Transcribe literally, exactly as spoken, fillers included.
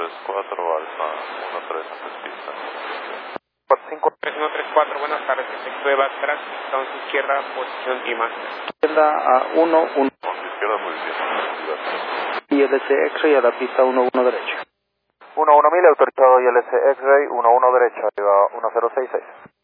tres cuatro, Alfa uno tres antes pista. cuatro cinco tres uno tres cuatro, buenas tardes, efecto de backtrack, estamos a izquierda, posición y más. Izquierda a uno uno. Izquierda, posición. Y L C X-ray a la pista uno uno derecha. uno uno mil, autorizado I L C X-ray, uno uno derecha, arriba uno cero seis seis.